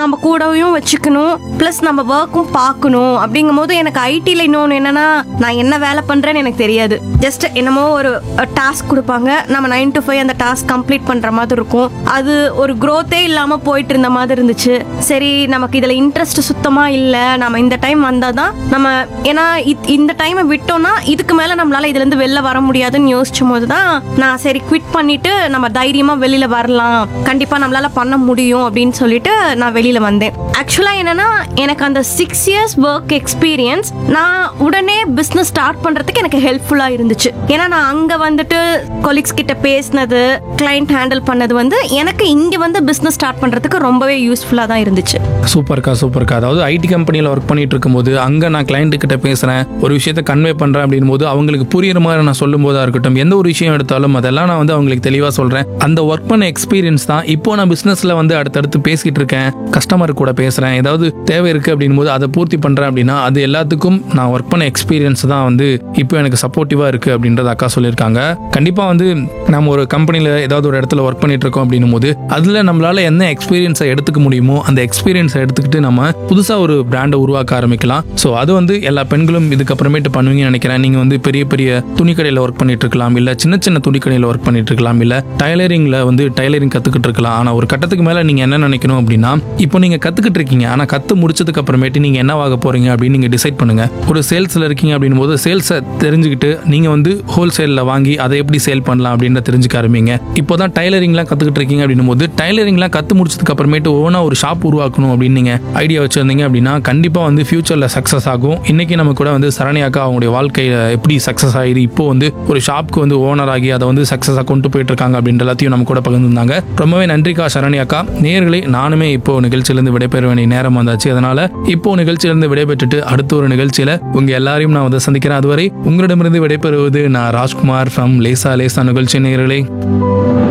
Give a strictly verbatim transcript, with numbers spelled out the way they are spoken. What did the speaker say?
நம்ம கூடவும் வச்சுக்கணும், ப்ளஸ் நம்ம ஒர்க்கும் பார்க்கணும். அப்படிங்கும் போது எனக்கு ஐடியில் இன்னொன்று என்னன்னா, நான் என்ன வேலை பண்ணுறேன்னு எனக்கு தெரியாது. ஜஸ்ட் என்னமோ ஒரு டாஸ்க் கொடுப்பாங்க, நம்ம நைன் டு ஃபைவ் அந்த டாஸ்க் கம்ப்ளீட் பண்ணுற மாதிரி இருக்கும். அது ஒரு க்ரோத்தே இல்லாமல் போயிட்டு இருந்த மாதிரி இருந்துச்சு. சரி, நமக்கு இதில் இன்ட்ரெஸ்ட் சுத்தமாக இல்லை, நம்ம இந்த டைம் வந்தால் தான் நம்ம, ஏன்னா இந்த டைமை விட்டோம்னா இதுக்கு மேலே நம்மளால இதுலேருந்து வெளில வர முடியாதுன்னு யோசிச்சும் போது தான் நான் சரி குவிட் பண்ணிட்டு நம்ம தைரியமாக வெளியில் வரலாம், கண்டிப்பாக நம்மளால பண்ண முடியும் அப்படின்னு சொல்லிட்டு நான் வெளியில் வந்தேன். ஆக்சுவலாக என்னன்னா, எனக்கு அந்த சிக்ஸ் இயர்ஸ் ஒர்க் எக்ஸ்பீரியன்ஸ் நான் உடனே பிஸ்னஸ் ஸ்டார்ட் பண்ணுறதுக்கு எனக்கு ஹெல்ப்ஃபுல்லாக இருந்துச்சு. ஏன்னா நான் அங்கே வந்துட்டு கொலீக்ஸ் கிட்ட பேசினது, கிளைண்ட் ஹேண்டில் பண்ணது வந்து எனக்கு இங்கே வந்து பிஸ்னஸ் ஸ்டார்ட் பண்ணுறதுக்கு ரொம்பவே யூஸ்ஃபுல்லாக தான் இருந்துச்சு. சூப்பர்க்கா சூப்பர்க்கா. அதாவது ஐடி கம்பெனியில் ஒர்க் பண்ணிட்டு இருக்கும்போது அங்கே நான் கிளைண்ட் கிட்ட பேசுகிறேன், ஒரு விஷயத்தை கன்வே பண்ணுறேன் அப்படின் போது அவங்களுக்கு புரியுற மாதிரி நான் சொல்லும் போதா இருக்கட்டும், எந்த ஒரு விஷயம் எடுத்தாலும் அதெல்லாம் நான் வந்து அவங்களுக்கு தெளிவாக சொல்கிறேன். அந்த ஒர்க் பண்ண எக்ஸ்பீரியன்ஸ் தான் இப்போ நான் பிஸ்னஸில் வந்து அடுத்தடுத்து பேசிகிட்டு இருக்கேன், கஸ்டமர் கூட பேசுகிறேன், ஏதாவது தேவை இருக்குது அப்படின் போது அதை பூர்த்தி பண்ணுறேன் அப்படின்னா அது எல்லாத்துக்கும் நான் ஒர்க் பண்ண எக்ஸ்பீரியன்ஸ் தான் வந்து இப்போ எனக்கு சப்போர்ட்டிவாக இருக்குது அப்படின்றத அக்கா சொல்லியிருக்காங்க. கண்டிப்பாக வந்து நம்ம ஒரு கம்பெனியில் ஏதாவது ஒரு இடத்துல ஒர்க் பண்ணிட்டு இருக்கோம் அப்படின்னும் போது அதில் நம்மளால என்ன எக்ஸ்பீரியன்ஸை எடுத்துக்க முடியுமோ அந்த எக்ஸ்பீரியன்ஸை எடுத்துக்கிட்டு நம்ம புதுசாக ஒரு பிராண்டை உருவாக்க ஆரம்பிக்கலாம். ஸோ அது வந்து எல்லா பெண்களும் இதுக்கப்புறமேட்டு பண்ணுவீங்கன்னு நினைக்கிறேன். நீங்கள் வந்து பெரிய பெரிய துணிக்கடையில் ஒர்க் பண்ணிட்டு இருக்கலாம், இல்லை சின்ன சின்ன துணிக்கடையில் ஒர்க் பண்ணிட்டு இருக்கலாம், இல்லை டைலரிங்கில் வந்து டைலரிங் கற்றுக்கிட்டு இருக்கலாம். ஆனால் ஒரு கட்டத்துக்கு மேலே நீங்கள் என்ன நினைக்கணும் அப்படின்னா, இப்போ நீங்கள் கற்றுக்கிட்டு இருக்கீங்க, ஆனால் கற்று முடிச்சதுக்கு அப்புறமேட்டு நீங்கள் என்னவாக போகிறீங்க அப்படின்னு நீங்கள் டிசைட் பண்ணுங்கள். ஒரு சேல்ஸில் இருக்கீங்க அப்படின் போது சேல்ஸை தெரிஞ்சுக்கிட்டு நீங்கள் வந்து ஹோல்சேலில் வாங்கி அதை எப்படி சேல் பண்ணலாம் அப்படின்னு தெரிஞ்சுக்க ஆரம்பிங்க. இப்போ தான் டைலரிங்லாம் கற்றுக்கிட்டு இருக்கீங்க அப்படின்னும் போது டைலரிங்லாம் கற்று முடிச்சதுக்கு அப்புறமேட்டு ஓனா ஒரு ஷாப் உருவாக்கணும் அப்படின்னு நீங்கள் ஐடியா வச்சுருந்தீங்க அப்படின்னா கண்டிப்பாக வந்து ஃபியூச்சரில் சக்ஸஸ் ஆகும். இன்றைக்கி நம்ம கூட வந்து சரண்யாக்கா அவங்களுடைய வாழ்க்கையில் எப்படி சக்ஸஸ் ஆகிடு, இப்போ வந்து ஒரு ஷாப்க்கு வந்து ஓனர் ஆகி அதை வந்து சக்ஸஸாக கொண்டு போயிட்டு இருக்காங்க அப்படின்ற எல்லாத்தையும் நம்ம கூட பகிர்ந்துருந்தாங்க. ரொம்பவே நன்றிக்கா சரண்யாக்கா. நேயர்களே, நானுமே இப்போ நிகழ்ச்சியிலிருந்து விடைபெற வேண்டிய நேரம் வந்தாச்சு. அதனால இப்போ நிகழ்ச்சியிலிருந்து விடைபெற்றுட்டு அடுத்த ஒரு நிகழ்ச்சியில் உங்க எல்லாரையும் நான் வந்து சந்திக்கிறேன். அதுவரை உங்களிடமிருந்து விடைபெறுவது நான் ராஜ்குமார் ஃப்ரம் லேசா லேசா நிகழ்ச்சி. நேயர்களே.